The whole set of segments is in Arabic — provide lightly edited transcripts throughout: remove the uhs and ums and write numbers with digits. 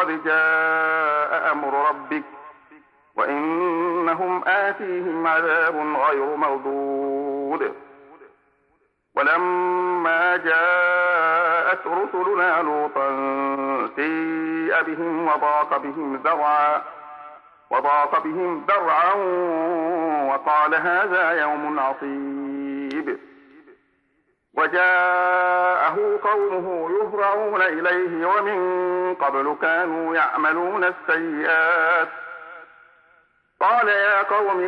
قد جاء أمر ربك وإنهم آتيهم عذاب غير مردود. ولما جاءت رسلنا لوطا سيء بهم وضاق بهم ذرعا وقال هذا يوم عصيب. وجاءه قومه يهرعون إليه ومن قبل كانوا يعملون السيئات. قال يا قوم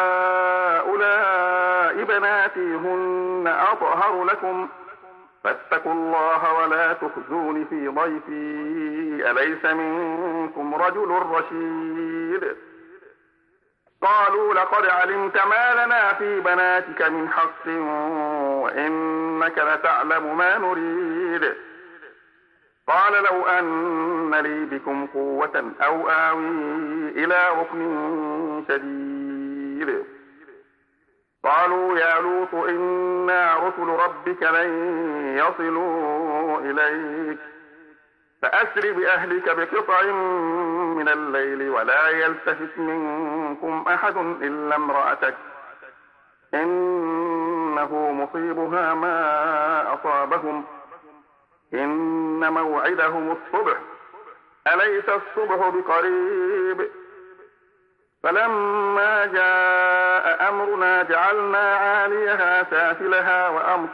هؤلاء بناتي هن أطهر لكم فاتقوا الله ولا تخزون في ضيفي أليس منكم رجل رشيد. قالوا لقد علمت ما لنا في بناتك من حق وإنك لتعلم ما نريد. قال لو أن لي بكم قوة أو آوي إلى ركن شديد. قالوا يا لوط إنا رسل ربك لن يصلوا إليك فأسر بأهلك بقطع من الليل ولا يلتفت منكم أحد إلا امرأتك إنه مصيبها ما أصابهم إن موعدهم الصبح أليس الصبح بقريب. فلما جاء أمرنا جعلنا عاليها سافلها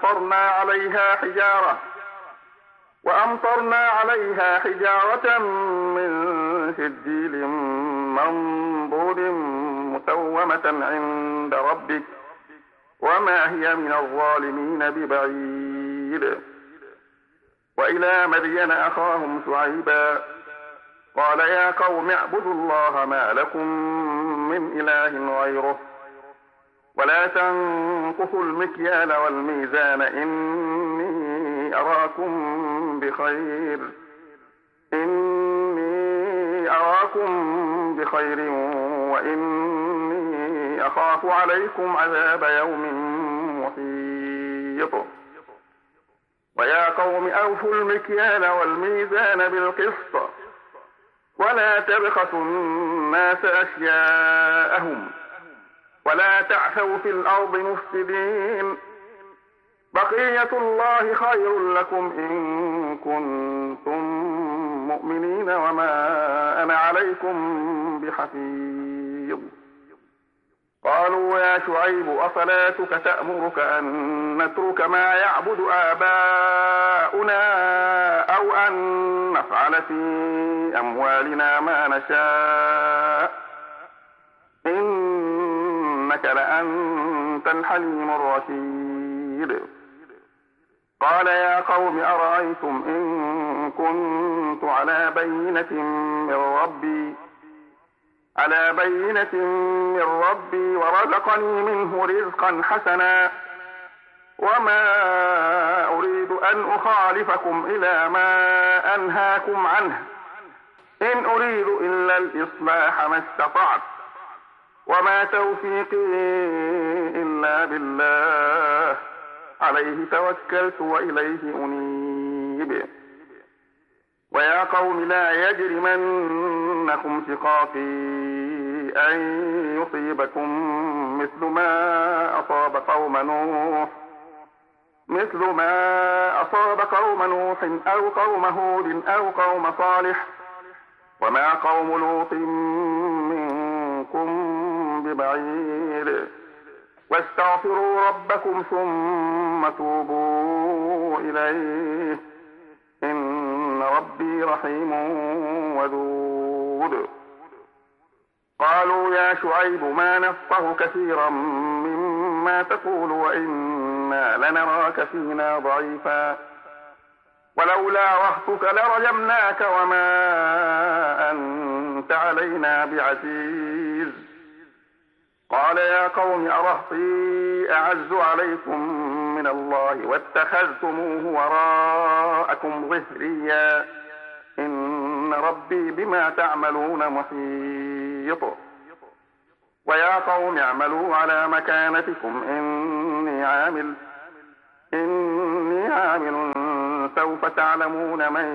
وأمطرنا عليها حجارة من سجيل منضود مسومة عند ربك وما هي من الظالمين ببعيد. وإلى مدين أخاهم شعيبا قال يا قوم اعبدوا الله ما لكم من إله غيره ولا تنقصوا المكيال والميزان إني أراكم بخير وإني أخاف عليكم عذاب يوم محيط. ويا قوم أوفوا المكيال والميزان بالقسط ولا تبخسوا الناس أشياءهم ولا تعثوا في الأرض مفسدين. بقية الله خير لكم إن كنتم مؤمنين وما أنا عليكم بحفيظ. قالوا يا شعيب أصلاتك تأمرك أن نترك ما يعبد آباؤنا أو أن نفعل في أموالنا ما نشاء إنك لأنت الحليم الرشيد. قال يا قوم أرأيتم إن كنت على بينة من ربي ورزقني منه رزقا حسنا وما أريد أن أخالفكم إلى ما أنهاكم عنه إن أريد إلا الإصلاح ما استطعت وما توفيقي إلا بالله عليه توكلت وإليه أنيب. ويا قوم لا يجرمنكم شقاقي أن يصيبكم مثل ما أصاب قوم نوح أو قوم هود أو قوم صالح وما قوم لوط منكم ببعيد. واستغفروا ربكم ثم توبوا إليه إن ربي رحيم ودود. قالوا يا شعيب ما نفقه كثيرا مما تقول وإنا لنراك فينا ضعيفا ولولا رهطك لرجمناك وما أنت علينا بعزيز. قال يا قوم أرهطي أعز عليكم من الله واتخذتموه وراءكم ظهريا إن ربي بما تعملون محيط. ويا قوم اعملوا على مكانتكم إني عامل سوف سوف تعلمون من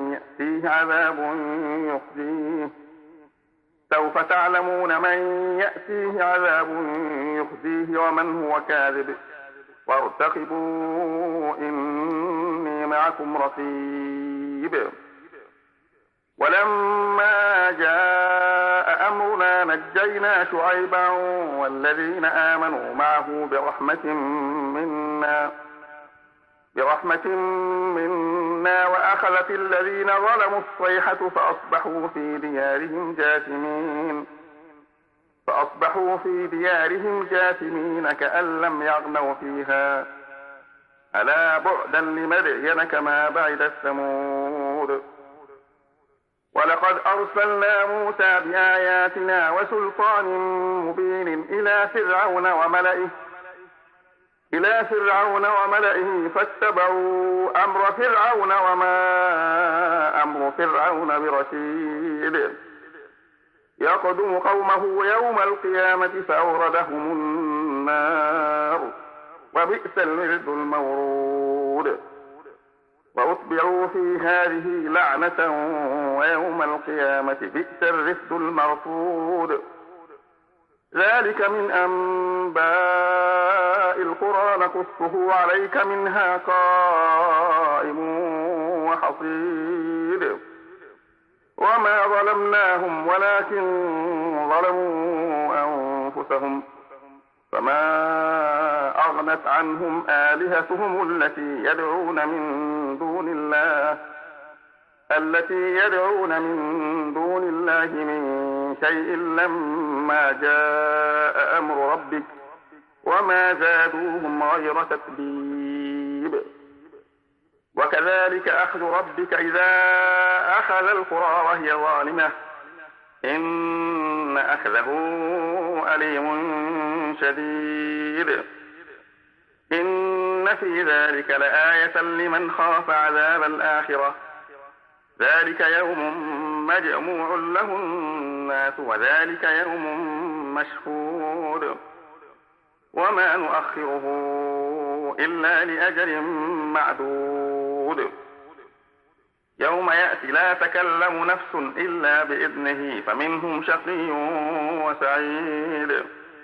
يأتيه عذاب يخزيه ومن هو كاذب وارتقبوا إني معكم رقيب. ولما جاء أمرنا نجينا شعيبا والذين آمنوا معه برحمة منا وأخذت الذين ظلموا الصيحة فأصبحوا في ديارهم جاثمين كأن لم يغنوا فيها ألا بعدا لمدين كما بعد ثمود. ولقد أرسلنا موسى بآياتنا وسلطان مبين إلى فرعون وملئه فاتبعوا أمر فرعون وما أمر فرعون برشيد. يقدم قومه يوم القيامة فأوردهم النار وبئس الورد المورود. وأتبعوا في هذه لعنة ويوم القيامة بئس الرفد المرفود. ذلك من أنباء القرى نقصه عليك منها قائم وحصيد. وما ظلمناهم ولكن ظلموا أنفسهم فما أغنت عنهم آلهتهم التي يدعون من دون الله من شيء لما جاء أمر ربك وما زادوهم غير تتبيب. وكذلك أخذ ربك إذا أخذ القرى وهي ظالمة إن أخذه أليم شديد. إن في ذلك لآية لمن خاف عذاب الآخرة ذلك يوم مجموع له الناس وذلك يوم مشهود. وما نؤخره إلا لأجل معدود. يوم يأتي لا تكلم نفس إلا بإذنه فمنهم شقي وسعيد.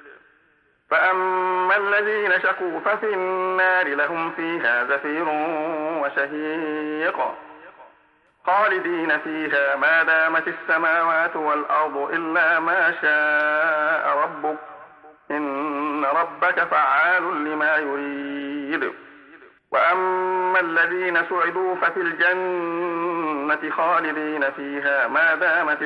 فأما الذين شقوا ففي النار لهم فيها زفير وشهيق خالدين فيها ما دامت السماوات والأرض إلا ما شاء ربك إن ربك فعال لما يريد. وأما الذين سعدوا ففي الجنة خالدين فيها ما دامت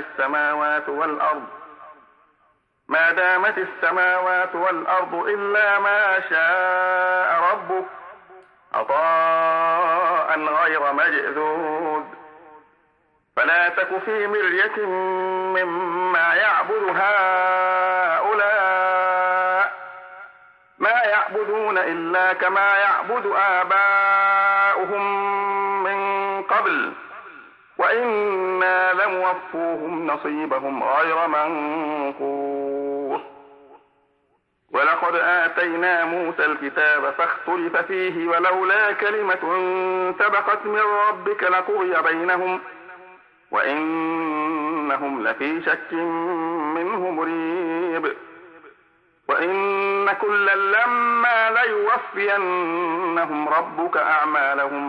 السماوات والأرض إلا ما شاء ربك عطاء غير مجذوذ. فلا تك في مرية مما يعبد هؤلاء ما يعبدون إلا كما يعبد آباؤهم من قبل وإنا لموفوهم نصيبهم غير منقوص. ولقد آتينا موسى الكتاب فاختلف فيه ولولا كلمة سبقت من ربك لقضي بينهم وإنهم لفي شك منه مريب. وإن كلا لما ليوفينهم ربك أعمالهم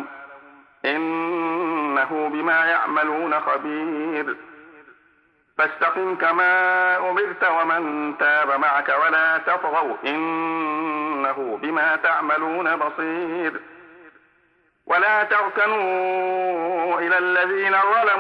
إنه بما يعملون خبير. فاستقم كما أمرت ومن تاب معك ولا تطغوا إنه بما تعملون بصير. ولا تركنوا إلى الذين ظلموا